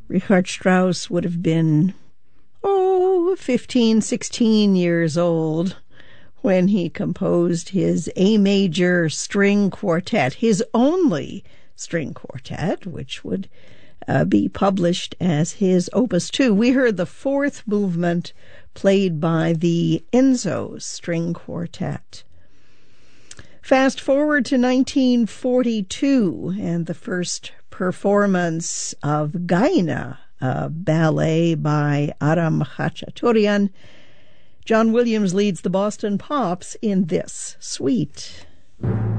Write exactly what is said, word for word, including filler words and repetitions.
Richard Strauss would have been, oh, fifteen, sixteen years old when he composed his A major string quartet, his only string quartet, which would uh, be published as his Opus two. We heard the fourth movement played by the Enzo String Quartet. Fast forward to nineteen forty-two and the first performance of Gaina, a ballet by Aram Khachaturian. John Williams leads the Boston Pops in this suite.